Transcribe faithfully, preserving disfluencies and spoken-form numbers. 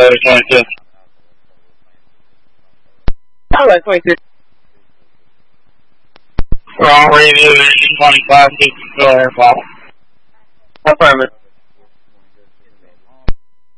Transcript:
Bravo twenty-two. Bravo twenty-two. Wrong radio, engine twenty-five, sixty, still air follow. Affirmative.